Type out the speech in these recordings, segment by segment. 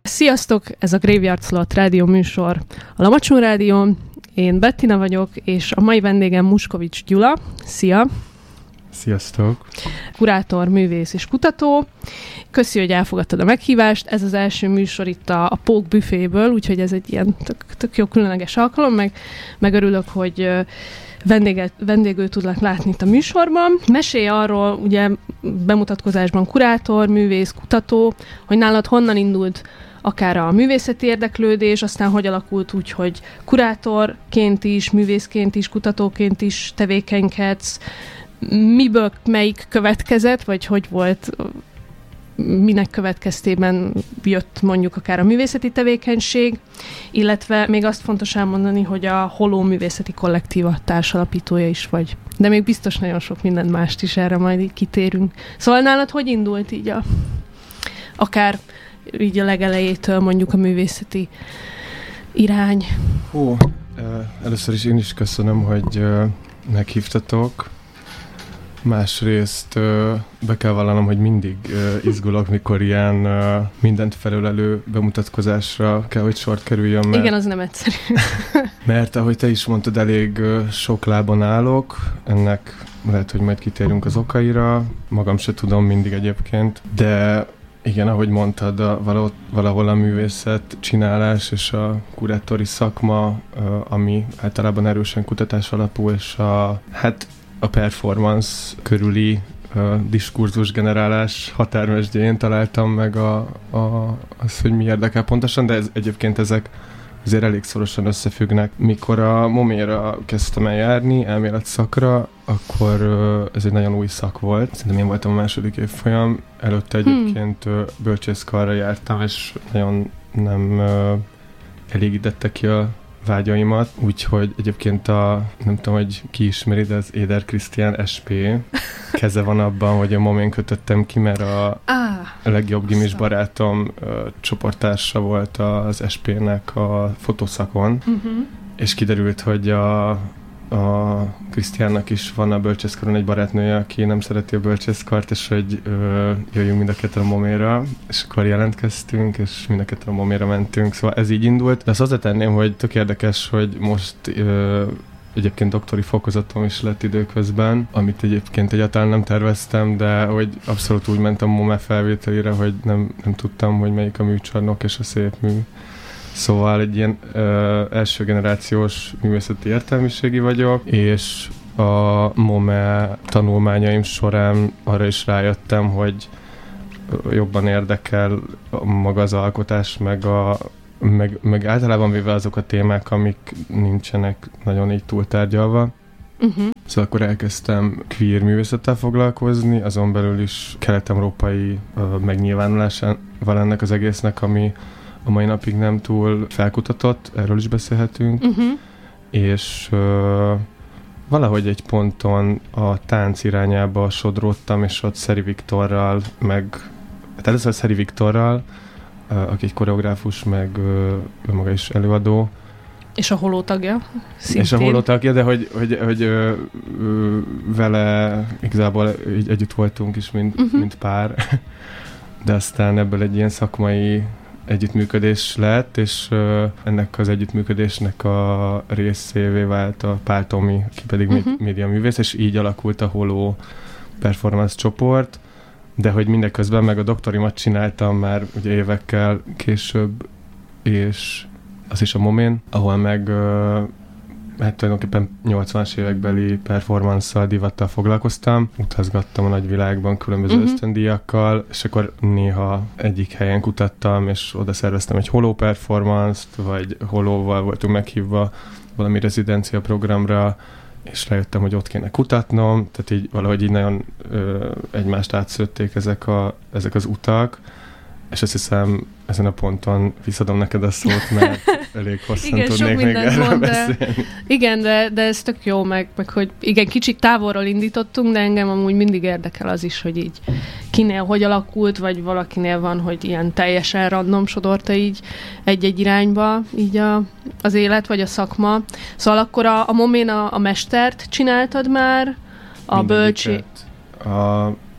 Sziasztok! Ez a Graveyard Slot rádió műsor a Lamacsó Rádión. Én Bettina vagyok, és a mai vendégem Muskovics Gyula. Szia! Sziasztok! Kurátor, művész és kutató. Köszi, hogy elfogadtad a meghívást. Ez az első műsor itt a Pók büféből, úgyhogy ez egy ilyen tök jó különleges alkalom, meg örülök, hogy vendégül tudlak látni itt a műsorban. Mesélj arról, ugye bemutatkozásban kurátor, művész, kutató, hogy nálad honnan indult akár a művészeti érdeklődés, aztán hogy alakult úgy, hogy kurátorként is, művészként is, kutatóként is tevékenykedsz. Miből melyik következett, vagy hogy volt, minek következtében jött mondjuk akár a művészeti tevékenység, illetve még azt fontos elmondani, hogy a Holó Művészeti Kollektíva társalapítója is vagy. De még biztos nagyon sok minden mást is, erre majd így kitérünk. Szóval nálad hogy indult így akár így a legelejétől mondjuk a művészeti irány? Először is én is köszönöm, hogy meghívtatok. Másrészt be kell vallanom, hogy mindig izgulok, mikor ilyen mindent felölelő bemutatkozásra kell, hogy sort kerüljön. Mert, igen, az nem egyszerű. Mert ahogy te is mondtad, elég sok lábon állok. Ennek lehet, hogy majd kitérünk az okaira. Magam se tudom mindig egyébként. De igen, ahogy mondtad, valahol a művészet csinálás és a kurátori szakma, ami általában erősen kutatás alapú, és a performance körüli diskurzus generálás határmesdjén találtam meg az, hogy mi érdekel pontosan, de egyébként ezek azért elég szorosan összefüggnek. Mikor a Moméra kezdtem el járni, elméletszakra, akkor ez egy nagyon új szak volt. Szerintem én voltam a második évfolyam, előtte egyébként bölcsészkarra jártam, és nagyon nem elégítette ki a vágyaimat, úgyhogy egyébként nem tudom, hogy ki ismeri, de az Éder Krisztián SP keze van abban, hogy a Momén kötöttem ki, mert a legjobb gimis barátom csoporttársa volt az SP-nek a fotószakon, és kiderült, hogy a Krisztiánnak is van a bölcsészkaron egy barátnője, aki nem szereti a bölcsészkart, és hogy jöjjünk mind a ketten a Moméra, és akkor jelentkeztünk, és mind a ketten a Moméra mentünk, szóval ez így indult. De azt hozzátenném, hogy tök érdekes, hogy most egyébként doktori fokozatom is lett időközben, amit egyébként egyáltalán nem terveztem, de hogy abszolút úgy mentem Momé felvételére, hogy nem tudtam, hogy melyik a műcsarnok és a szép mű. Szóval egy ilyen első generációs művészeti értelmiségi vagyok, és a MOME tanulmányaim során arra is rájöttem, hogy jobban érdekel maga az alkotás, meg általában véve azok a témák, amik nincsenek nagyon így túltárgyalva. Szóval akkor elkezdtem queer művészettel foglalkozni, azon belül is kelet-európai megnyilvánulásával ennek az egésznek, ami a mai napig nem túl felkutatott, erről is beszélhetünk, és valahogy egy ponton a tánc irányába sodródtam, és ott Szeri Viktorral, először Szeri Viktorral, aki egy koreográfus, meg ő maga is előadó. És a Holó tagja, szintén. És a Holó tagja, de hogy vele igazából így együtt voltunk is, mint pár, de aztán ebből egy ilyen szakmai együttműködés lett, és ennek az együttműködésnek a részévé vált a Pál Tomi, ki pedig médiaművész, és így alakult a Holó performance csoport, de hogy mindeközben meg a doktorimat csináltam már ugye évekkel később, és az is a Momén, ahol meg tulajdonképpen 80-as évekbeli performance-szal, divattal foglalkoztam, utazgattam a nagyvilágban különböző ösztöndíjakkal, és akkor néha egyik helyen kutattam, és oda szerveztem egy Holó performance-t, vagy Holóval voltunk meghívva valami rezidencia programra, és rájöttem, hogy ott kéne kutatnom, tehát így valahogy így nagyon egymást átszőtték ezek az utak, és azt hiszem, ezen a ponton visszadom neked a szót, mert elég hosszan tudnék még erről beszélni. Igen, de ez tök jó, meg hogy igen, kicsit távolról indítottunk, de engem amúgy mindig érdekel az is, hogy így kinél hogy alakult, vagy valakinél van, hogy ilyen teljesen random sodorta így egy-egy irányba így az élet, vagy a szakma. Szóval akkor a Momén a mestert csináltad már, a bölcsi...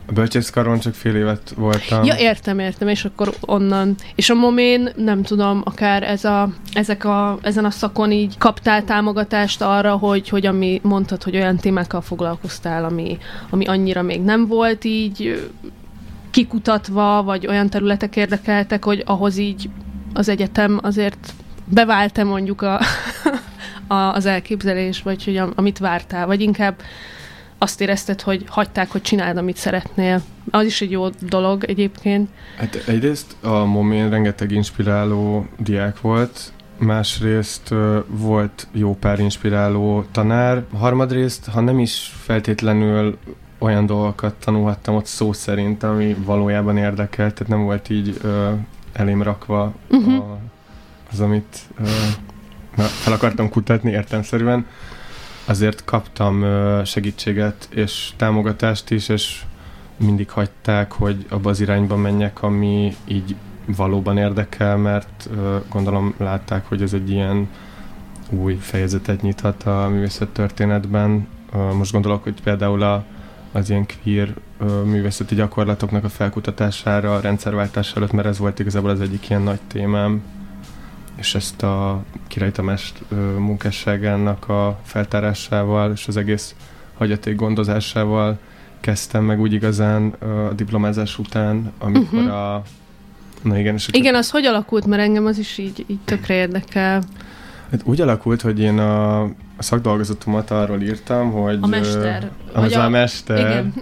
A bölcsészkaron csak fél évet voltam. Ja, értem, és akkor onnan. És a Momén, nem tudom, akár ezen a szakon így kaptál támogatást arra, hogy ami mondtad, hogy olyan témákkal foglalkoztál, ami annyira még nem volt így kikutatva, vagy olyan területek érdekeltek, hogy ahhoz így az egyetem azért bevált-e mondjuk az elképzelés, vagy hogy amit vártál, vagy inkább azt érezted, hogy hagyták, hogy csináld, amit szeretnél. Az is egy jó dolog egyébként. Hát egyrészt a Momén rengeteg inspiráló diák volt, másrészt volt jó pár inspiráló tanár, harmadrészt, ha nem is feltétlenül olyan dolgokat tanulhattam ott szó szerint, ami valójában érdekelt, tehát nem volt így elém rakva az, amit fel akartam kutatni értelemszerűen. Azért kaptam segítséget és támogatást is, és mindig hagyták, hogy abba az irányba menjek, ami így valóban érdekel, mert gondolom látták, hogy ez egy ilyen új fejezetet nyithat a művészettörténetben. Most gondolok, hogy például az ilyen queer művészeti gyakorlatoknak a felkutatására, a rendszerváltás előtt, mert ez volt igazából az egyik ilyen nagy témám, és ezt a Király Tamás munkásságának a feltárásával és az egész hagyaték gondozásával kezdtem meg úgy igazán a diplomázás után, amikor Na igen, igen, az hogy alakult, mert engem az is így tökre érdekel. Hát úgy alakult, hogy én a szakdolgozatomat arról írtam, hogy... A mester. A mester. Igen.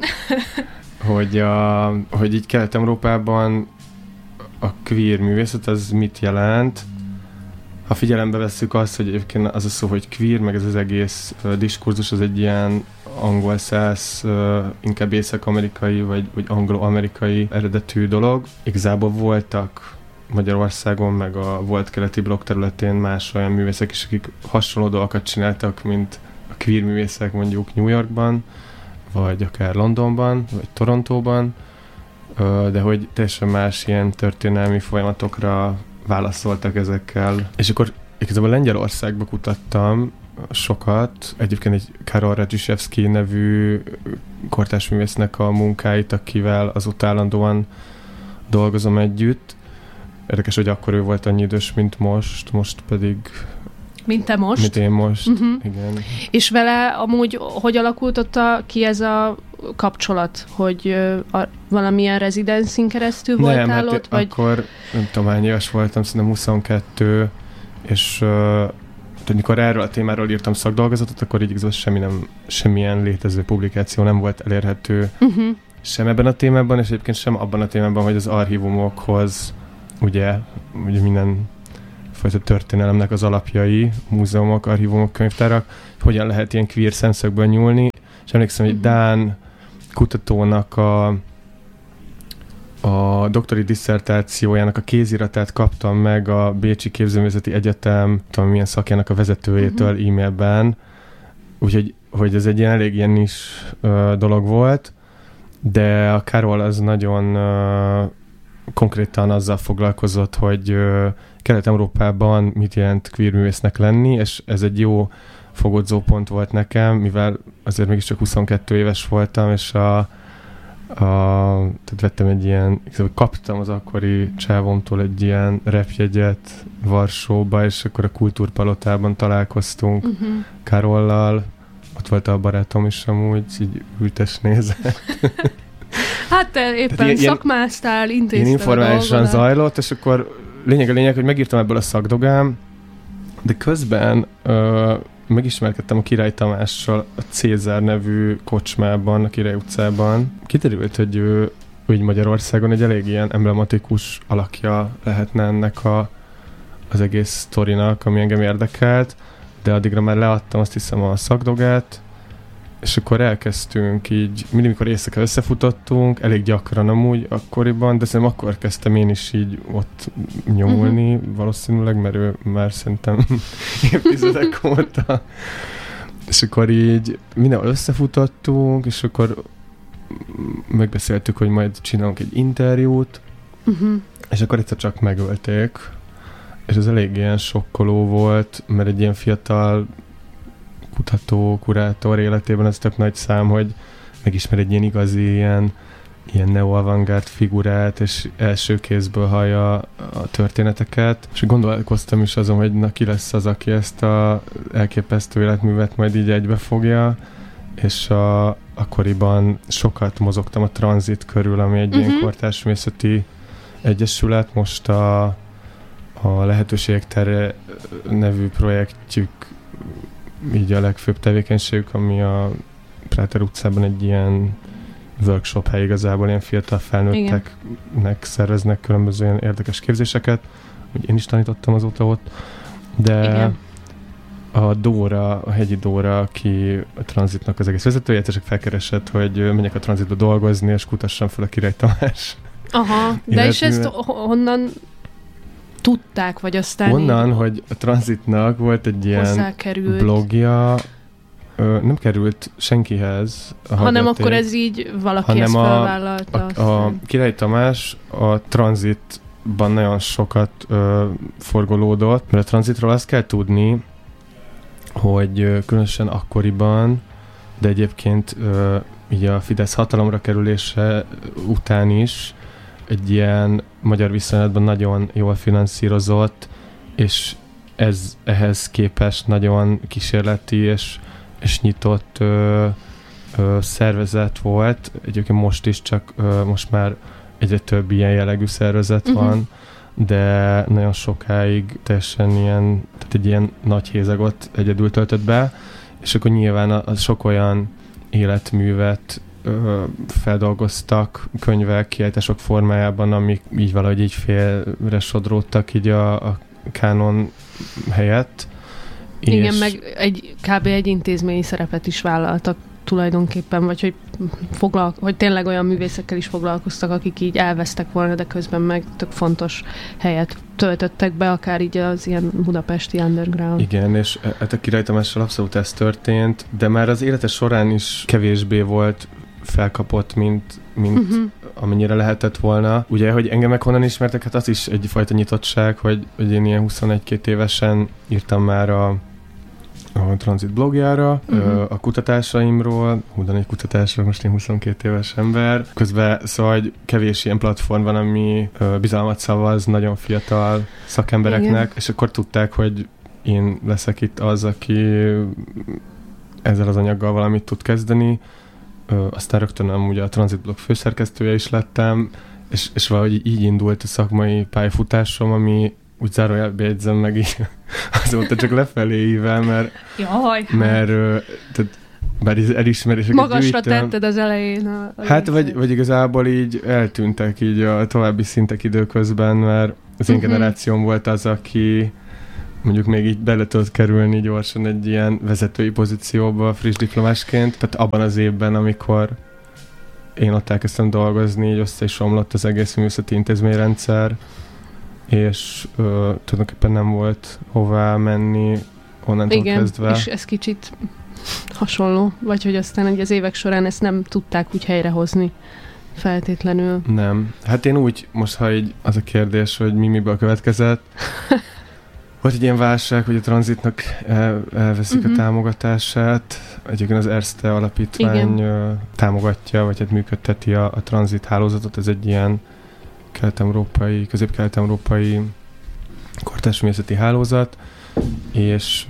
hogy így Kelet-Európában a queer művészet az mit jelent. Ha figyelembe vesszük azt, hogy egyébként az a szó, hogy queer, meg ez az egész diskurzus, az egy ilyen angol-szász, inkább észak-amerikai, vagy anglo-amerikai eredetű dolog. Igazából voltak Magyarországon, meg a volt keleti blokk területén más olyan művészek is, akik hasonló dolgokat csináltak, mint a queer művészek mondjuk New Yorkban, vagy akár Londonban, vagy Torontóban, de hogy teljesen más ilyen történelmi folyamatokra válaszoltak ezekkel. És akkor igazából Lengyelországba kutattam sokat. Egyébként egy Karol Radzsisevszky nevű kortárs művésznek a munkáit, akivel azóta állandóan dolgozom együtt. Érdekes, hogy akkor ő volt annyi idős, mint most pedig... Mint te most? Mint én most, igen. És vele amúgy hogy alakult ott ki ez a kapcsolat, hogy valamilyen rezidenszin keresztül voltál ott? Vagy... akkor nem tudom, hány éves voltam, szerintem 22, és amikor erről a témáról írtam szakdolgozatot, akkor így igazából semmilyen létező publikáció nem volt elérhető sem ebben a témában, és egyébként sem abban a témában, hogy az archívumokhoz ugye minden fajta történelemnek az alapjai, múzeumok, archívumok, könyvtárak, hogyan lehet ilyen queer szemszögből nyúlni. És emlékszem, hogy dán kutatónak a doktori disszertációjának a kéziratát kaptam meg a Bécsi Képzőművészeti Egyetem, tudom milyen szakjának a vezetőjétől e-mailben, úgyhogy hogy ez egy ilyen elég ilyen is dolog volt, de a Karol az nagyon konkrétan azzal foglalkozott, hogy Kelet-Európában mit jelent queer művésznek lenni, és ez egy jó fogodzópont volt nekem, mivel azért mégiscsak 22 éves voltam, és tehát vettem egy ilyen, kaptam az akkori csávomtól egy ilyen repjegyet Varsóba, és akkor a Kultúrpalotában találkoztunk Karollal, ott volt a barátom is amúgy, így ültes nézett. Hát te éppen szakmáztál, intézted ilyen informálisan zajlott, és akkor lényeg, hogy megírtam ebből a szakdogám, de közben megismerkedtem a Király Tamással a Cézár nevű kocsmában, a Király utcában. Kiderült, hogy ő úgy Magyarországon egy elég ilyen emblematikus alakja lehetne ennek az egész sztorinak, ami engem érdekelt, de addigra már leadtam azt hiszem a szakdogát, és akkor elkezdtünk így, mindig, mikor éjszaka összefutottunk, elég gyakran amúgy akkoriban, de szerintem akkor kezdtem én is így ott nyomulni, valószínűleg, mert ő már szerintem évtizedek óta. És akkor így mindenhol összefutottunk, és akkor megbeszéltük, hogy majd csinálunk egy interjút, és akkor egyszer csak megölték, és ez elég ilyen sokkoló volt, mert egy ilyen fiatal kutató, kurátor életében ez tök nagy szám, hogy megismer egy ilyen igazi, ilyen ilyen neo-avantgárd figurát, és első kézből hallja a történeteket, és gondolkoztam is azon, hogy na ki lesz az, aki ezt a elképesztő életművet majd így egybefogja, és akkoriban sokat mozogtam a Tranzit körül, ami egy ilyen kortárs művészeti egyesület, most a Lehetőségek tere nevű projektjük így a legfőbb tevékenységük, ami a Práter utcában egy ilyen workshop hely igazából, ilyen fiatal felnőtteknek szerveznek különböző ilyen érdekes képzéseket. Én is tanítottam azóta ott, de igen. A Hegyi Dóra, aki a Tranzitnak az egész vezetője, csak felkeresett, hogy menjek a Tranzitba dolgozni, és kutassam fel a Király Tamás. Aha, de és ezt honnan tudták, vagy aztán onnan, hogy a Tranzitnak volt egy ilyen blogja, nem került senkihez. Hanem akkor ez így valaki ezt felvállalta. A Király Tamás a Tranzitban nagyon sokat forgolódott, mert a Tranzitról azt kell tudni, hogy különösen akkoriban, de egyébként így a Fidesz hatalomra kerülése után is egy ilyen magyar viszonylatban nagyon jól finanszírozott, és ehhez képest nagyon kísérleti és nyitott szervezet volt. Egyébként most is csak most már egyre több ilyen jellegű szervezet van, de nagyon sokáig teljesen ilyen, tehát egy ilyen nagy hézagot egyedül töltött be, és akkor nyilván a sok olyan életművet feldolgoztak könyvek, kiejtések formájában, amik így valahogy így félre sodródtak így a kánon helyett. Igen, meg kb. Egy intézményi szerepet is vállaltak tulajdonképpen, vagy hogy tényleg olyan művészekkel is foglalkoztak, akik így elvesztek volna, de közben meg tök fontos helyet töltöttek be, akár így az ilyen budapesti underground. Igen, és a Király Tamással abszolút ez történt, de már az élete során is kevésbé volt felkapott, mint amennyire lehetett volna. Ugye, hogy engem meg honnan ismertek, hát az is egyfajta nyitottság, hogy én ilyen 21-22 évesen írtam már a Tranzit blogjára, a kutatásaimról, egy kutatásra, most én 22 éves ember. Közben szóval, hogy kevés ilyen platform van, ami bizalmat szavaz nagyon fiatal szakembereknek, igen. És akkor tudták, hogy én leszek itt az, aki ezzel az anyaggal valamit tud kezdeni. Aztán rögtön amúgy a Tranzit blog főszerkesztője is lettem, és valahogy így indult a szakmai pályafutásom, ami úgy zárójelbe jegyzem meg így azóta csak lefelé ível, mert tehát bár elismeréseket magasra tetted az elején. Hát, vagy igazából így eltűntek így a további szintek időközben, mert az én generációm volt az, aki mondjuk még így bele tudott kerülni gyorsan egy ilyen vezetői pozícióba friss diplomásként. Tehát abban az évben, amikor én ott elkezdtem dolgozni, így össze is omlott az egész művészeti intézményrendszer, és tulajdonképpen nem volt hová menni onnantól kezdve. Igen, és ez kicsit hasonló, vagy hogy aztán az évek során ezt nem tudták úgy helyrehozni feltétlenül. Nem. Hát én úgy, most ha így az a kérdés, hogy miből következett, volt egy ilyen válság, hogy a Tranzitnak elveszik a támogatását. Egyébként az Erste Alapítvány támogatja, vagy hát működteti a Tranzit hálózatot. Ez egy ilyen közép-kelet-európai kortárs művészeti hálózat, és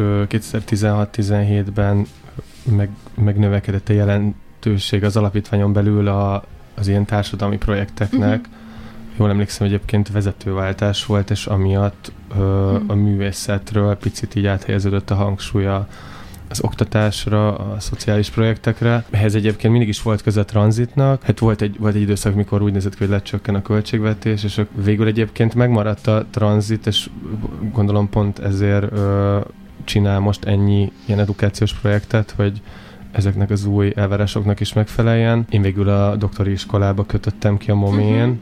2016-17-ben megnövekedett a jelentőség az alapítványon belül az ilyen társadalmi projekteknek. Jól emlékszem, egyébként vezetőváltás volt, és amiatt a művészetről picit így áthelyeződött a hangsúlya az oktatásra, a szociális projektekre. Ehhez egyébként mindig is volt köze a Tranzitnak. Hát volt egy időszak, mikor úgy nézett ki, hogy lecsökken a költségvetés, és végül egyébként megmaradt a Tranzit, és gondolom pont ezért csinál most ennyi ilyen edukációs projektet, hogy ezeknek az új elvárásoknak is megfeleljen. Én végül a doktori iskolába kötöttem ki a Momén,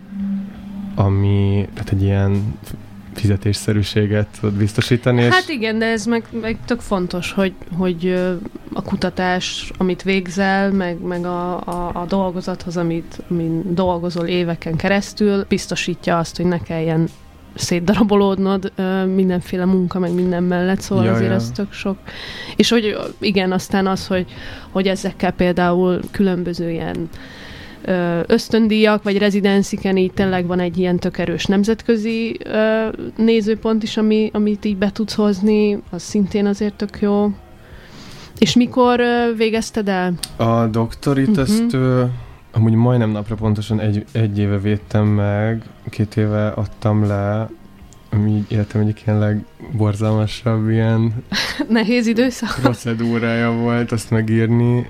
ami hát egy ilyen fizetésszerűséget tud biztosítani. Hát igen, de ez meg tök fontos, hogy a kutatás, amit végzel, meg a dolgozathoz, amin dolgozol éveken keresztül, biztosítja azt, hogy ne kelljen szétdarabolódnod mindenféle munka, meg minden mellett, szóval azért ez tök sok. És hogy igen, aztán az, hogy ezekkel például különböző ilyen ösztöndíjak, vagy rezidensiken így tényleg van egy ilyen tök erős nemzetközi nézőpont is, amit így be tudsz hozni, az szintén azért tök jó. És mikor végezted el? A doktorit ezt amúgy majdnem napra pontosan egy éve védtem meg, 2 éve adtam le, ami életem egyik ilyen legborzalmasabb ilyen nehéz időszak. Procedúrája volt azt megírni,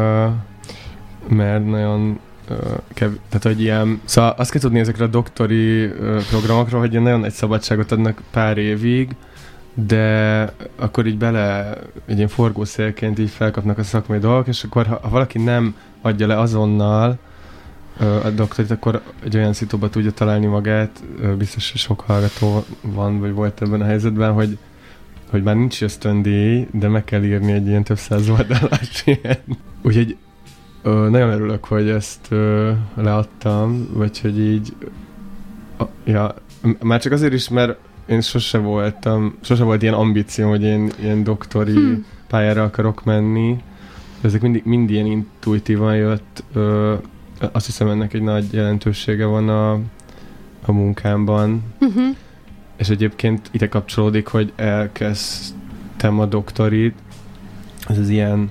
mert nagyon tehát, hogy ilyen, szóval azt kell tudni ezekre a doktori programokról, hogy ilyen nagyon egy szabadságot adnak pár évig, de akkor így egy ilyen forgószélként így felkapnak a szakmai dolgok, és akkor ha valaki nem adja le azonnal a doktorit, akkor egy olyan szitóba tudja találni magát, biztos, hogy sok hallgató van, vagy volt ebben a helyzetben, hogy már nincs ösztöndíj, de meg kell írni egy ilyen több száz oldalas ilyen. Úgyhogy nagyon örülök, hogy ezt leadtam, vagy hogy így már csak azért is, mert én sose volt ilyen ambícióm, hogy én ilyen doktori pályára akarok menni. Ezek mind ilyen intuitívan jött. Azt hiszem, ennek egy nagy jelentősége van a munkámban. És egyébként ide kapcsolódik, hogy elkezdtem a doktorit. Ez az ilyen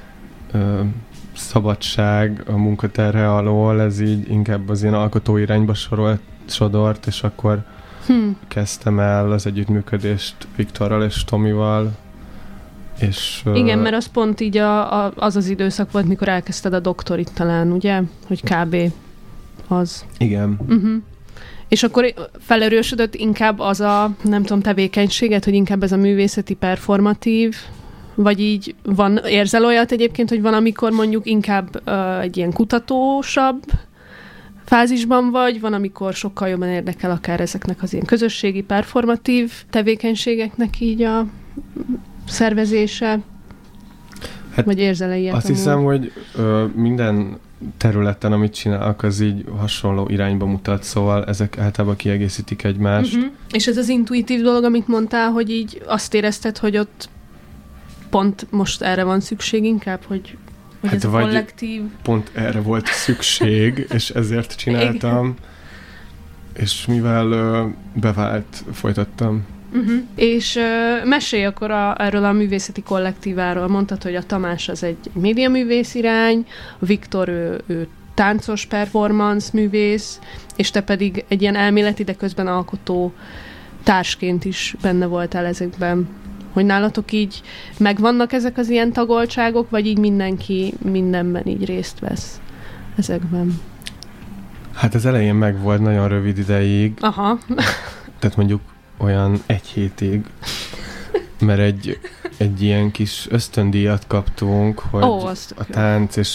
szabadság a munkaterhe alól, ez így inkább az ilyen alkotó irányba sodort, és akkor kezdtem el az együttműködést Viktorral és Tomival. És, igen, mert az pont így az időszak volt, mikor elkezdted a doktorit talán, ugye? Hogy kb. Az. Igen. És akkor felerősödött inkább az a, nem tudom, tevékenységet, hogy inkább ez a művészeti performatív, vagy így érzel olyat egyébként, hogy van, amikor mondjuk inkább egy ilyen kutatósabb fázisban vagy, van, amikor sokkal jobban érdekel akár ezeknek az ilyen közösségi, performatív tevékenységeknek így a szervezése, vagy érzel-e ilyet? Azt hiszem, hogy minden területen, amit csinálok, az így hasonló irányba mutat, szóval ezek általában kiegészítik egymást. És ez az intuitív dolog, amit mondtál, hogy így azt érezted, hogy ott pont most erre van szükség inkább, hogy ez a kollektív... Pont erre volt szükség, és ezért csináltam, és mivel bevált, folytattam. És mesélj akkor erről a művészeti kollektíváról. Mondtad, hogy a Tamás az egy médiaművész irány, a Viktor ő táncos performance művész, és te pedig egy ilyen elméleti, de közben alkotó társként is benne voltál ezekben. Hogy nálatok így megvannak ezek az ilyen tagoltságok, vagy így mindenki mindenben így részt vesz ezekben? Hát az elején megvolt nagyon rövid ideig. Aha. Tehát mondjuk olyan 1 hétig, mert egy ilyen kis ösztöndíjat kaptunk, hogy a tánc és